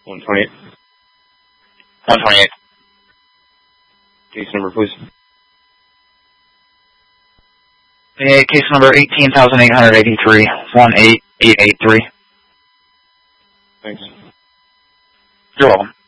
128. 128. Case number, please. Yeah, case number 18,883, 18883. Thanks. You're welcome.